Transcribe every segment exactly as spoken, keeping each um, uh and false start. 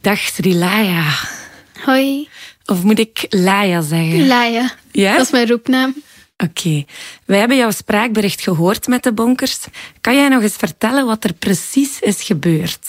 Dag Srilaya. Hoi. Of moet ik Laya zeggen? Laya. Ja? Dat is mijn roepnaam. Oké. Okay. Wij hebben jouw spraakbericht gehoord met de Bonkers. Kan jij nog eens vertellen wat er precies is gebeurd?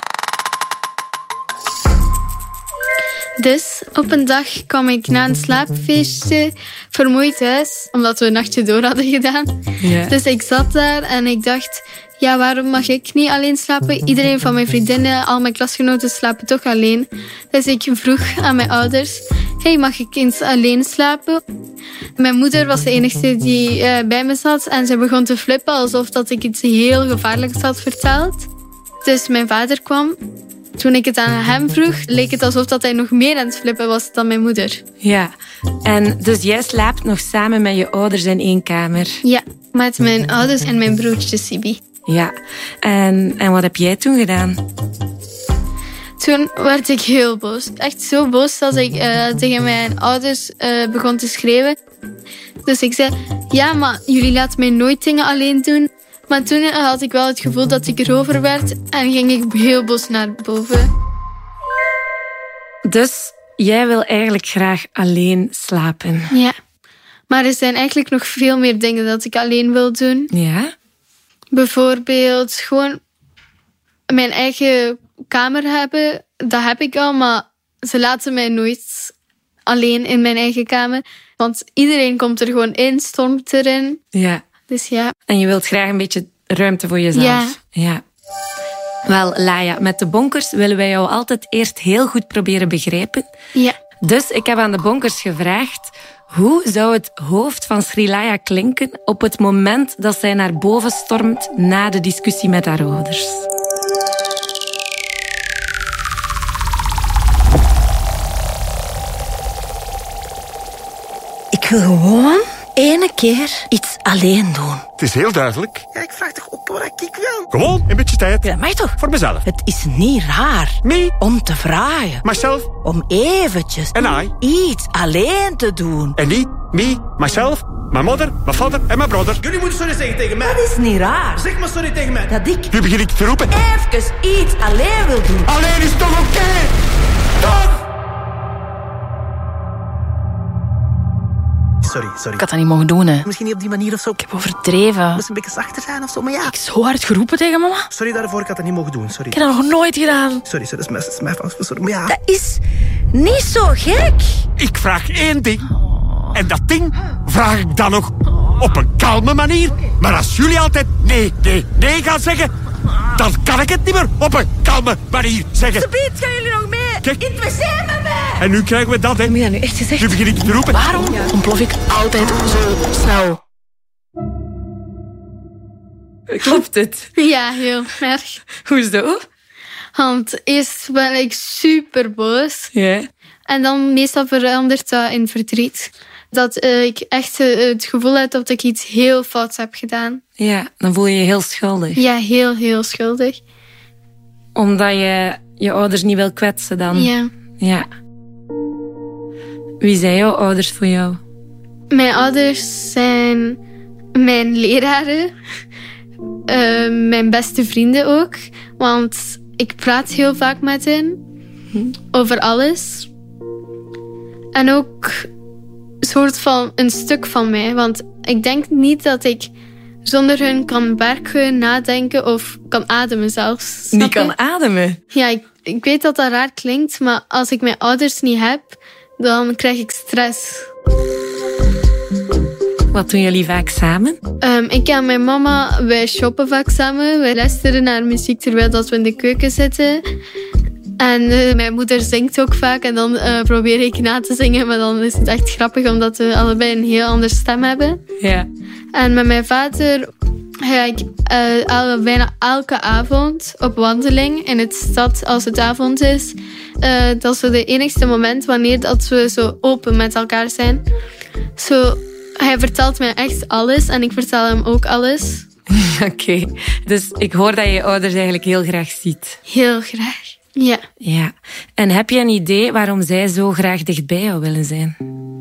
Dus op een dag kwam ik na een slaapfeestje vermoeid thuis, omdat we een nachtje door hadden gedaan. Ja. Dus ik zat daar en ik dacht, ja, waarom mag ik niet alleen slapen? Iedereen van mijn vriendinnen, al mijn klasgenoten slapen toch alleen. Dus ik vroeg aan mijn ouders, hey, mag ik eens alleen slapen? Mijn moeder was de enige die uh, bij me zat en ze begon te flippen alsof dat ik iets heel gevaarlijks had verteld. Dus mijn vader kwam. Toen ik het aan hem vroeg, leek het alsof dat hij nog meer aan het flippen was dan mijn moeder. Ja, en dus jij slaapt nog samen met je ouders in één kamer? Ja, met mijn ouders en mijn broertje Sibi. Ja, en, en wat heb jij toen gedaan? Toen werd ik heel boos. Echt zo boos dat ik uh, tegen mijn ouders uh, begon te schreeuwen. Dus ik zei, ja, maar jullie laten mij nooit dingen alleen doen. Maar toen had ik wel het gevoel dat ik erover werd en ging ik heel boos naar boven. Dus jij wil eigenlijk graag alleen slapen? Ja, maar er zijn eigenlijk nog veel meer dingen dat ik alleen wil doen. Ja? Bijvoorbeeld gewoon mijn eigen kamer hebben. Dat heb ik al, maar ze laten mij nooit alleen in mijn eigen kamer. Want iedereen komt er gewoon in, stormt erin. Ja. Dus ja. En je wilt graag een beetje ruimte voor jezelf. Ja. Ja. Wel, Laya, met de Bonkers willen wij jou altijd eerst heel goed proberen begrijpen. Ja. Dus ik heb aan de Bonkers gevraagd, hoe zou het hoofd van Srilaya klinken op het moment dat zij naar boven stormt na de discussie met haar ouders? Ik wil gewoon ene keer iets alleen doen. Het is heel duidelijk. Ja, ik vraag toch ook wat ik wil. Gewoon een beetje tijd. Ja, mag toch? Voor mezelf. Het is niet raar. Me. Om te vragen. Myself. Om eventjes En I. iets alleen te doen. En niet me, myself, mijn moeder, mijn vader en mijn broer. Jullie moeten sorry zeggen tegen mij. Dat is niet raar. Zeg maar sorry tegen mij. Dat ik Nu begin ik te roepen. even iets alleen wil doen. Alleen is toch oké? Okay? Toch? Sorry, sorry. Ik had dat niet mogen doen, hè. Misschien niet op die manier of zo. Ik heb overdreven. Moest een beetje zachter zijn of zo, maar ja. Ik heb zo hard geroepen tegen mama. Sorry daarvoor, ik had dat niet mogen doen, sorry. Ik heb dat nog nooit gedaan. Sorry, sorry, dat is mijn, dat is mijn fout, sorry, maar ja. Dat is niet zo gek. Ik vraag één ding. En dat ding vraag ik dan nog op een kalme manier. Maar als jullie altijd nee, nee, nee gaan zeggen, dan kan ik het niet meer op een kalme manier zeggen. Subiet, gaan jullie nog mee? Kijk. In het wc met mij. En nu krijgen we dat, hè. Heb je dat nu echt gezegd? Nu begin ik te roepen. Waarom ontplof ik altijd zo snel? Klopt het? Ja, heel erg. Hoezo? Want eerst ben ik super boos. Ja. En dan meestal verandert dat in verdriet. Dat uh, ik echt uh, het gevoel heb dat ik iets heel fouts heb gedaan. Ja, dan voel je je heel schuldig. Ja, heel, heel schuldig. Omdat je je ouders niet wil kwetsen dan. Ja. Ja. Wie zijn jouw ouders voor jou? Mijn ouders zijn mijn leraren. Uh, mijn beste vrienden ook. Want ik praat heel vaak met hen. Hm. Over alles. En ook een soort van een stuk van mij. Want ik denk niet dat ik zonder hun kan werken, nadenken of kan ademen zelfs. Snap Niet kan je? ademen? Ja, ik, ik weet dat dat raar klinkt. Maar als ik mijn ouders niet heb, dan krijg ik stress. Wat doen jullie vaak samen? Um, ik en mijn mama, wij shoppen vaak samen. Wij luisteren naar muziek terwijl dat we in de keuken zitten. En uh, mijn moeder zingt ook vaak. En dan uh, probeer ik na te zingen. Maar dan is het echt grappig, omdat we allebei een heel andere stem hebben. Ja. En met mijn vader ga ik uh, al, bijna elke avond op wandeling in het stad als het avond is. Uh, dat is zo de enigste moment wanneer dat we zo open met elkaar zijn. Zo... Hij vertelt mij echt alles en ik vertel hem ook alles. Oké, okay. Dus ik hoor dat je je ouders eigenlijk heel graag ziet. Heel graag, ja. Ja. En heb je een idee waarom zij zo graag dicht bij jou willen zijn?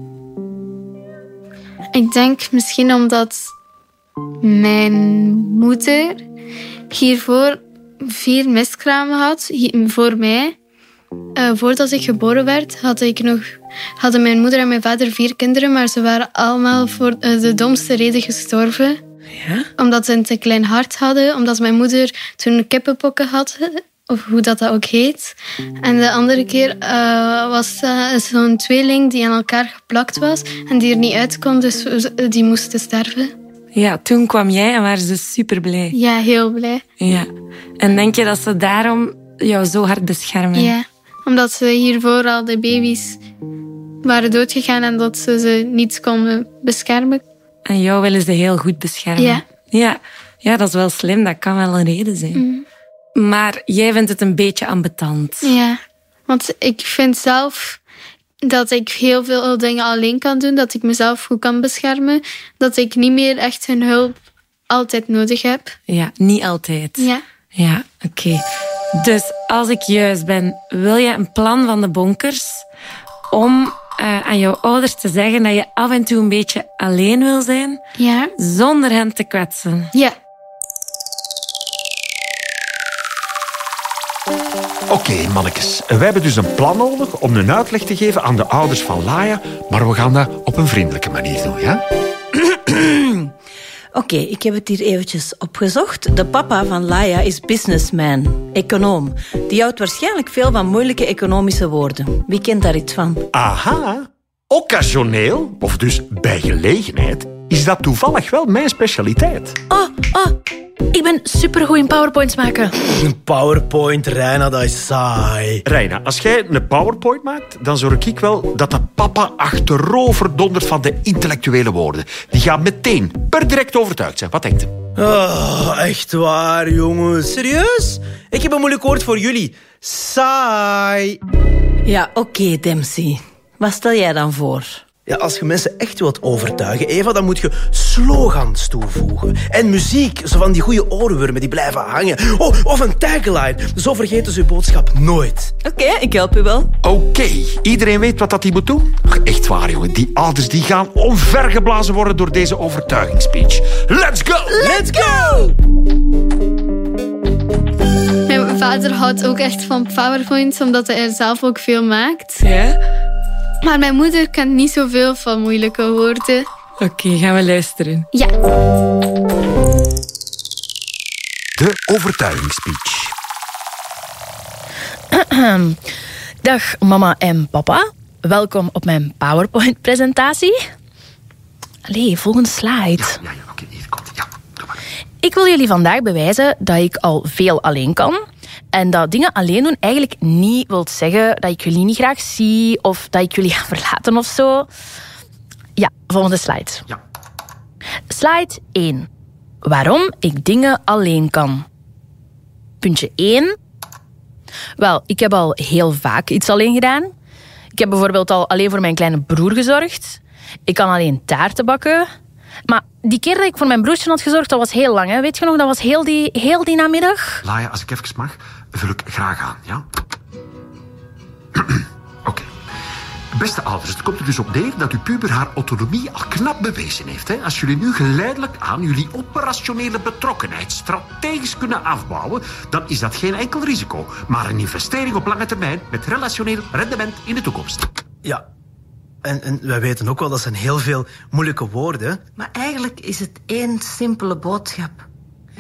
Ik denk misschien omdat mijn moeder hiervoor vier miskramen had, voor mij. Uh, voordat ik geboren werd, had ik nog, hadden mijn moeder en mijn vader vier kinderen, maar ze waren allemaal voor uh, de domste reden gestorven. Ja? Omdat ze een te klein hart hadden, omdat mijn moeder toen kippenpokken had, of hoe dat, dat ook heet. En de andere keer uh, was uh, zo'n tweeling die aan elkaar geplakt was en die er niet uit kon, dus die moesten sterven. Ja, toen kwam jij en waren ze super blij. Ja, heel blij. Ja. En denk je dat ze daarom jou zo hard beschermen? Ja, omdat ze hiervoor al de baby's waren doodgegaan en dat ze ze niet konden beschermen. En jou willen ze heel goed beschermen. Ja. Ja, ja, dat is wel slim. Dat kan wel een reden zijn. Mm. Maar jij vindt het een beetje ambetant. Ja, want ik vind zelf dat ik heel veel dingen alleen kan doen. Dat ik mezelf goed kan beschermen. Dat ik niet meer echt hun hulp altijd nodig heb. Ja, niet altijd. Ja. Ja, oké. Okay. Dus als ik juist ben, wil je een plan van de Bonkers om uh, aan jouw ouders te zeggen dat je af en toe een beetje alleen wil zijn, Ja. zonder hen te kwetsen? Ja. Oké, okay, mannetjes. Wij hebben dus een plan nodig om een uitleg te geven aan de ouders van Laia, maar we gaan dat op een vriendelijke manier doen, ja? Oké, okay, ik heb het hier eventjes opgezocht. De papa van Laia is businessman, econoom. Die houdt waarschijnlijk veel van moeilijke economische woorden. Wie kent daar iets van? Aha. Occasioneel, of dus bij gelegenheid, is dat toevallig wel mijn specialiteit. Oh, oh. Ik ben supergoed in PowerPoints maken. Een PowerPoint, Reina, dat is saai. Reina, als jij een PowerPoint maakt, dan zorg ik wel dat de papa achterover dondert van de intellectuele woorden. Die gaan meteen per direct overtuigd zijn. Wat denkt u? Oh, echt waar, jongens. Serieus? Ik heb een moeilijk woord voor jullie. Saai. Ja, oké, okay, Dempsey. Wat stel jij dan voor? Ja, als je mensen echt wilt overtuigen, Eva, dan moet je slogans toevoegen. En muziek, zo van die goede oorwormen die blijven hangen. Oh, of een tagline. Zo vergeten ze je boodschap nooit. Oké, okay, ik help u wel. Oké, okay. Iedereen weet wat dat hij moet doen? Echt waar, jongen. Die ouders die gaan omvergeblazen worden door deze overtuigingsspeech. Let's go! Let's go! Mijn vader houdt ook echt van PowerPoints, omdat hij er zelf ook veel maakt. Ja? Maar mijn moeder kent niet zoveel van moeilijke woorden. Oké, okay, gaan we luisteren. Ja. De overtuigingsspeech. Dag mama en papa. Welkom op mijn PowerPoint-presentatie. Allee, volgende slide. Ja, ja, ja oké, okay, hier komt het. Ja, doe maar. Ik wil jullie vandaag bewijzen dat ik al veel alleen kan. En dat dingen alleen doen eigenlijk niet wil zeggen dat ik jullie niet graag zie of dat ik jullie ga verlaten of zo. Ja, volgende slide. Ja. Slide één. Waarom ik dingen alleen kan. Puntje één. Wel, ik heb al heel vaak iets alleen gedaan. Ik heb bijvoorbeeld al alleen voor mijn kleine broer gezorgd. Ik kan alleen taarten bakken. Maar die keer dat ik voor mijn broertje had gezorgd, dat was heel lang. Hè? Weet je nog, dat was heel die, heel die namiddag. Laia, als ik even mag, vul ik graag aan, ja? Oké. Okay. Beste ouders, het komt er dus op neer dat uw puber haar autonomie al knap bewezen heeft. Hè? Als jullie nu geleidelijk aan jullie operationele betrokkenheid strategisch kunnen afbouwen, dan is dat geen enkel risico, maar een investering op lange termijn met relationeel rendement in de toekomst. Ja, en, en wij weten ook wel dat zijn heel veel moeilijke woorden. Maar eigenlijk is het één simpele boodschap.